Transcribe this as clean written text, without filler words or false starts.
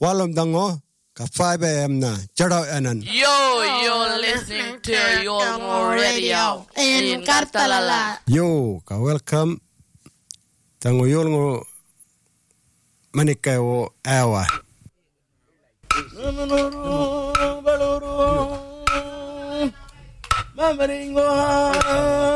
walom dango ka 5am na chadao anan. You're listening to Yolngu Radio in Kartalala. Yo, ka welcome. Tango Yolngu manikayo awa. Mamaringo